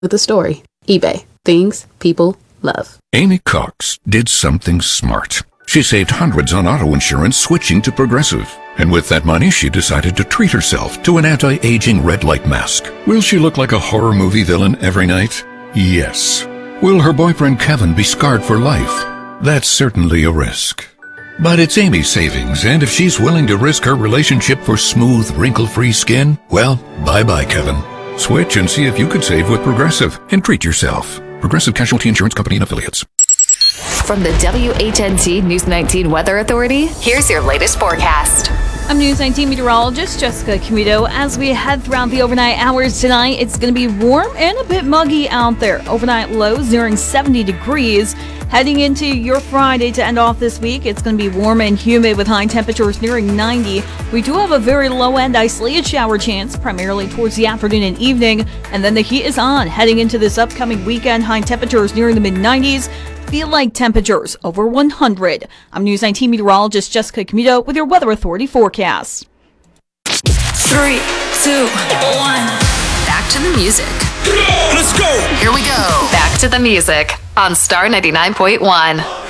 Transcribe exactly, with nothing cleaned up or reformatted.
with a story. eBay. Things people love. Amy Cox did something smart. She saved hundreds on auto insurance switching to Progressive. And with that money, she decided to treat herself to an anti-aging red light mask. Will she look like a horror movie villain every night? Yes. Will her boyfriend Kevin be scarred for life? That's certainly a risk. But it's Amy's savings, and if she's willing to risk her relationship for smooth, wrinkle-free skin, well, bye-bye, Kevin. Switch and see if you could save with Progressive and treat yourself. Progressive Casualty Insurance Company and Affiliates. From the W H N T News nineteen Weather Authority, here's your latest forecast. I'm News nineteen meteorologist Jessica Camuto. As we head throughout the overnight hours tonight, it's going to be warm and a bit muggy out there. Overnight lows nearing seventy degrees. Heading into your Friday to end off this week, it's going to be warm and humid with high temperatures nearing ninety. We do have a very low-end isolated shower chance, primarily towards the afternoon and evening. And then the heat is on. Heading into this upcoming weekend, high temperatures nearing the mid nineties. Feel like temperatures over one hundred. I'm News nineteen meteorologist Jessica Camuto with your Weather Authority forecast. Three, two, one. Back to the music. Let's go. Here we go. Back to the music on Star ninety-nine point one.